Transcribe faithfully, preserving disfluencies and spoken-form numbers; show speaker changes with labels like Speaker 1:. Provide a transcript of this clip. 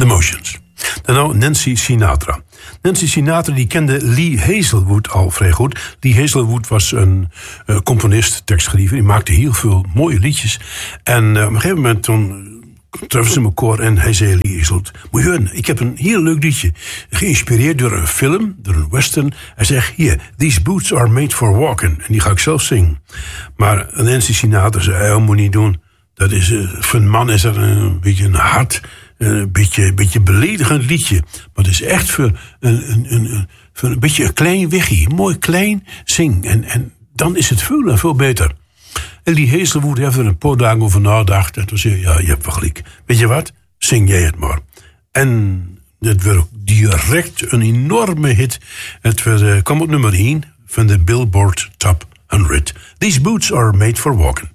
Speaker 1: The Motions. Dan nou Nancy Sinatra. Nancy Sinatra die kende Lee Hazelwood al vrij goed. Lee Hazelwood was een uh, componist, tekstschrijver. Die maakte heel veel mooie liedjes. En uh, op een gegeven moment toen troffen ze me koor en hij zei Lee Hazelwood, moet je horen, ik heb een heel leuk liedje. Geïnspireerd door een film, door een western. Hij zegt, hier, these boots are made for walking. En die ga ik zelf zingen. Maar Nancy Sinatra zei, dat moet niet doen. Dat is, uh, voor een man is dat een beetje een hard, een beetje, een beetje beledigend liedje. Maar het is echt voor een, een, een, voor een beetje een klein weggie. Mooi klein zing. En, en dan is het veel en veel beter. En die Hazelwood heeft er een paar dagen over nagedacht. En toen zei ja, je hebt wel gelijk. Weet je wat? Zing jij het maar. En het werd direct een enorme hit. Het werd, uh, kwam op nummer één van de Billboard Top honderd. These boots are made for walking.